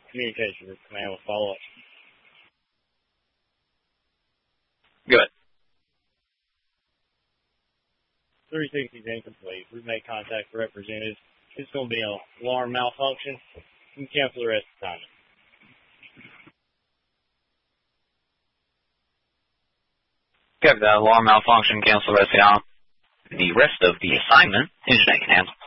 Communication with command will follow up. Good. 360 is incomplete. We've made contact with representatives. It's going to be an alarm malfunction. You can cancel the rest of the time. Copy that. Alarm malfunction. Cancel the rest of the assignment. Engine can handle.